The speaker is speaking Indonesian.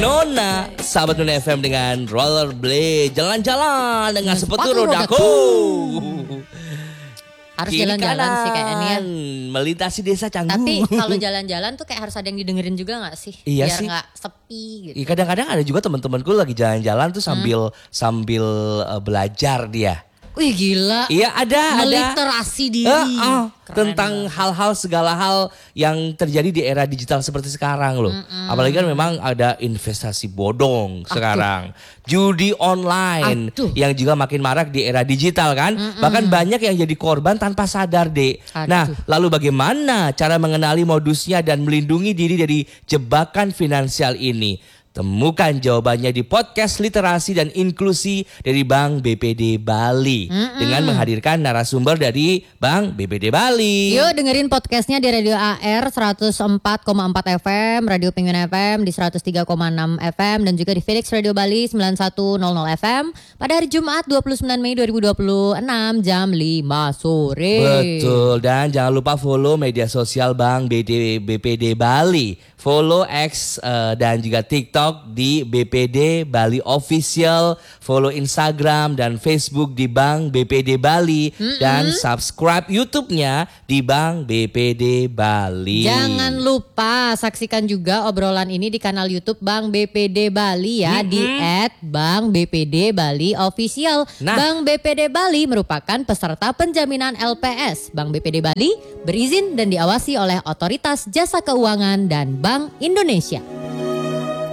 Nona, sahabat Nona FM dengan rollerblade, jalan-jalan dengan sepatu rodaku. Harus Kiri jalan-jalan sih kanan, kayaknya. melintasi desa Canggu. Tapi kalau jalan-jalan tuh kayak harus ada yang didengerin juga gak sih? Iya Biar sih. gak sepi gitu. Iya, kadang-kadang ada juga teman-temanku lagi jalan-jalan tuh sambil belajar dia. Wih gila. Iya ada. Meliterasi diri. Keren Tentang banget. hal-hal segala hal yang terjadi di era digital seperti sekarang loh. Apalagi kan memang ada investasi bodong sekarang. Judi online yang juga makin marak di era digital kan. Bahkan banyak yang jadi korban tanpa sadar, Dek. Nah, lalu bagaimana cara mengenali modusnya dan melindungi diri dari jebakan finansial ini? Temukan jawabannya di podcast Literasi dan Inklusi dari Bank BPD Bali. Dengan menghadirkan narasumber dari Bank BPD Bali. Yuk dengerin podcastnya di Radio AR 104,4 FM, Radio Penguin FM di 103,6 FM, dan juga di Felix Radio Bali 9100 FM pada hari Jumat 29 Mei 2026 jam 5 sore. Betul, dan jangan lupa follow media sosial Bank BPD Bali. Follow X dan juga TikTok di BPD Bali Official. Follow Instagram dan Facebook di Bank BPD Bali. Dan subscribe YouTube-nya di Bank BPD Bali. Jangan lupa saksikan juga obrolan ini di kanal YouTube Bank BPD Bali ya, di @Bank BPD Bali Official. Nah. Bank BPD Bali merupakan peserta penjaminan LPS. Bank BPD Bali berizin dan diawasi oleh Otoritas Jasa Keuangan dan Bank Indonesia.